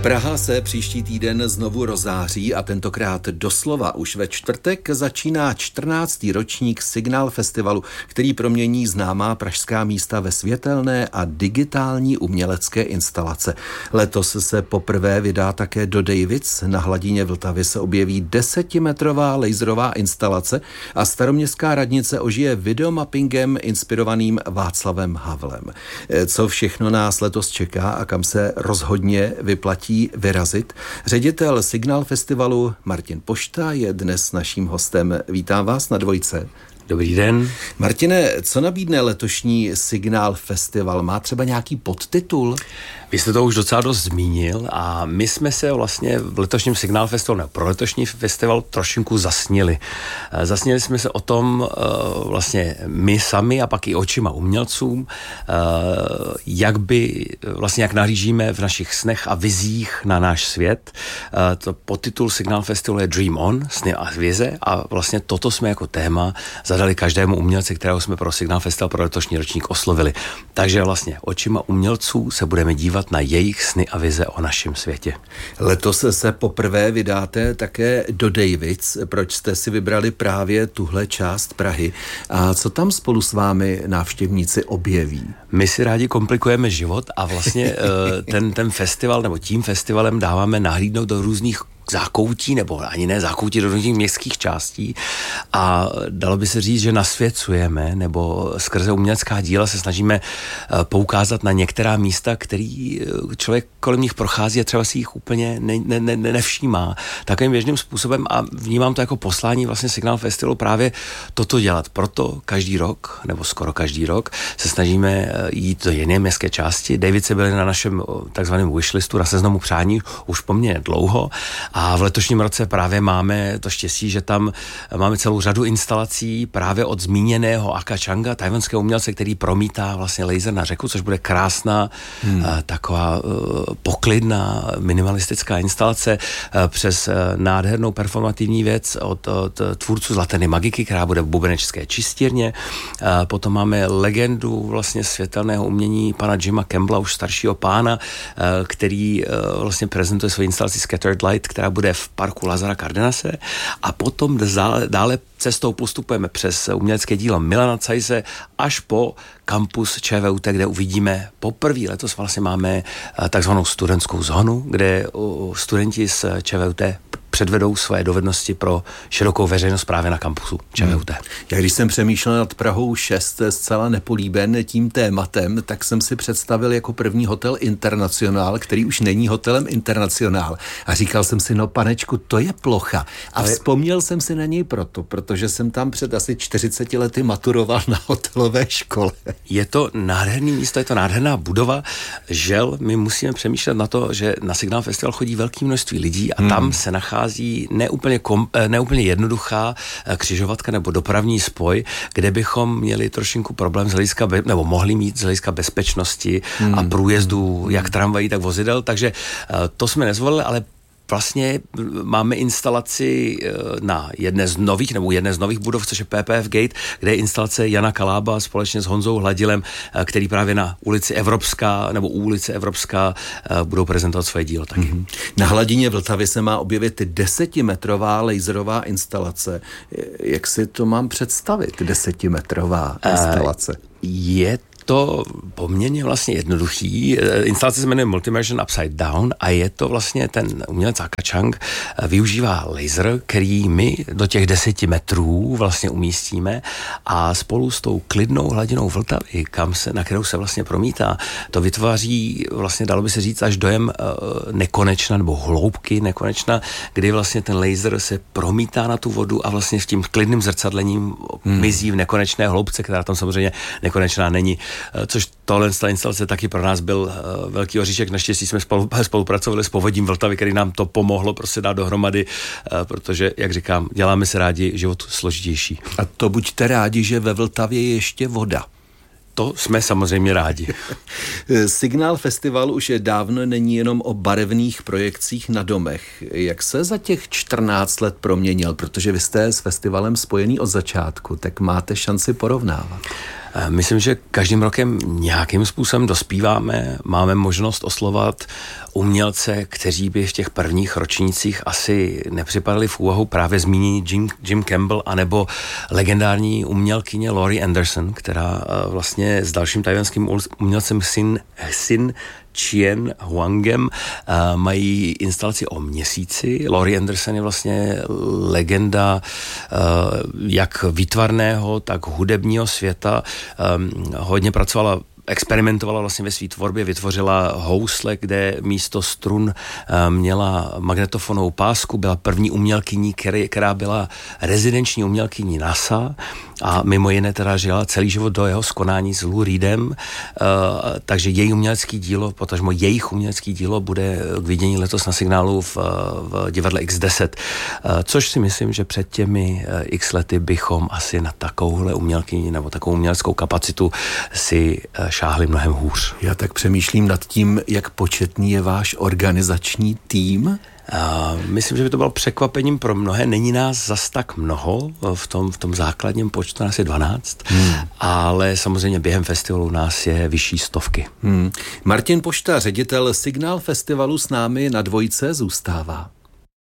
Praha se příští týden znovu rozáří a tentokrát doslova už ve čtvrtek začíná 14. ročník Signál festivalu, který promění známá pražská místa ve světelné a digitální umělecké instalace. Letos se poprvé vydá také do Davids. Na hladině Vltavy se objeví 10metrová laserová instalace a staroměstská radnice ožije videomappingem inspirovaným Václavem Havlem. Co všechno nás letos čeká a kam se rozhodně vyplatí vyrazit? Ředitel Signál festivalu Martin Pošta je dnes naším hostem. Vítám vás na Dvojce. Dobrý den. Martine, co nabídne letošní Signál festival? Má třeba nějaký podtitul? Vy jste to už docela dost zmínil a my jsme se vlastně v letošním Signál festivalu, ne, pro letošní festival trošinku zasnili. Zasnili jsme se o tom vlastně my sami a pak i očima umělcům, jak nahlížíme v našich snech a vizích na náš svět. To podtitul Signál festivalu je Dream On, sny a vize, a vlastně toto jsme jako téma zadali každému umělci, kterého jsme pro Signál festival pro letošní ročník oslovili. Takže vlastně očima umělců se budeme dívat na jejich sny a vize o našem světě. Letos se poprvé vydáte také do Davids. Proč jste si vybrali právě tuhle část Prahy? A co tam spolu s vámi návštěvníci objeví? My si rádi komplikujeme život a vlastně ten festival, nebo tím festivalem dáváme nahlídnout do různých zákoutí, nebo ani ne zákoutí, do různých městských částí, a dalo by se říct, že nasvěcujeme, nebo skrze umělecká díla se snažíme poukázat na některá místa, který člověk kolem nich prochází a třeba si jich úplně nevšímá. Takovým běžným způsobem, a vnímám to jako poslání vlastně Signál festivalu právě toto dělat. Proto každý rok, nebo skoro každý rok, se snažíme jít do jiné městské části. Davidse byli na našem takzvaném wishlistu, na seznamu přání už poměrně dlouho, a v letošním roce právě máme to štěstí, že tam máme celou řadu instalací právě od zmíněného Aka Changa, tajvanského umělce, který promítá vlastně laser na řeku, což bude krásná taková poklidná minimalistická instalace, přes nádhernou performativní věc od tvůrců Zlaté magiky, která bude v bubenečské čistírně. Potom máme legendu vlastně světelného umění pana Jima Campbella, už staršího pána, který vlastně prezentuje svoji instalaci Scattered Light, která bude v parku Lazara Cardenase, a potom dále cestou postupujeme přes umělecké dílo Milana Zeise až po kampus ČVUT, kde uvidíme poprvé letos vlastně máme takzvanou studentskou zónu, kde studenti z ČVUT předvedou své dovednosti pro širokou veřejnost právě na kampusu ČVUT. Já když jsem přemýšlel nad Prahou 6, zcela nepolíben tím tématem, tak jsem si představil jako první hotel Internacionál, který už není hotelem Internacionál. A říkal jsem si, no panečku, to je plocha. A vzpomněl jsem si na něj protože jsem tam před asi 40 lety maturoval na hotelové škole. Je to nádherný místo, je to nádherná budova. Žel, my musíme přemýšlet na to, že na Signál festival chodí velké množství lidí a tam se nachází neúplně jednoduchá křižovatka nebo dopravní spoj, kde bychom měli trošinku problém z hlediska, nebo mohli mít z hlediska bezpečnosti a průjezdu jak tramvají, tak vozidel, takže to jsme nezvolili, ale vlastně máme instalaci na jedné z nových budov, což je PPF Gate, kde je instalace Jana Kalába společně s Honzou Hladilem, který právě na ulici Evropská nebo u ulice Evropská budou prezentovat svoje dílo taky. Na hladině Vltavy se má objevit 10metrová laserová instalace. Jak si to mám představit, 10metrová instalace? Je to poměrně vlastně jednoduchý. Instalace se jmenuje Multimmersion Upside Down a je to vlastně ten umělec Aka Chang využívá laser, který my do těch 10 metrů vlastně umístíme, a spolu s tou klidnou hladinou Vltavy, na kterou se vlastně promítá, to vytváří vlastně, dalo by se říct, až dojem nekonečna nebo hloubky nekonečna, kdy vlastně ten laser se promítá na tu vodu a vlastně s tím klidným zrcadlením mizí v nekonečné hloubce, která tam samozřejmě nekonečná není. Což tohle instalace taky pro nás byl velký oříšek. Naštěstí jsme spolupracovali s Povodím Vltavy, který nám to pomohlo prostě dát dohromady, protože, jak říkám, děláme si rádi život složitější. A to buďte rádi, že ve Vltavě je ještě voda. To jsme samozřejmě rádi. Signál festival už je dávno není jenom o barevných projekcích na domech. Jak se za těch 14 let proměnil? Protože vy jste s festivalem spojený od začátku, tak máte šanci porovnávat. Myslím, že každým rokem nějakým způsobem dospíváme, máme možnost oslovat umělce, kteří by v těch prvních ročnících asi nepřipadali v úvahu, právě zmíněný Jim Campbell anebo legendární umělkyně Laurie Anderson, která vlastně s dalším tajvanským umělcem Xin Chien Huangem mají instalaci o měsíci. Laurie Anderson je vlastně legenda jak výtvarného, tak hudebního světa. Hodně experimentovala vlastně ve své tvorbě, vytvořila housle, kde místo strun měla magnetofonovou pásku, byla první umělkyní, která byla rezidenční umělkyní NASA a mimo jiné teda žila celý život do jeho skonání s Lou Reedem, takže její umělecký dílo, potažmo jejich umělecký dílo bude k vidění letos na Signálu v divadle X10, což si myslím, že před těmi x lety bychom asi na takovouhle umělkyni nebo takovou uměleckou kapacitu si šáhli mnohem hůř. Já tak přemýšlím nad tím, jak početný je váš organizační tým. Myslím, že by to bylo překvapením pro mnohé. Není nás zas tak mnoho, v tom základním počtu nás je 12, ale samozřejmě během festivalu nás je vyšší stovky. Martin Pošta, ředitel Signál festivalu, s námi na Dvojce zůstává.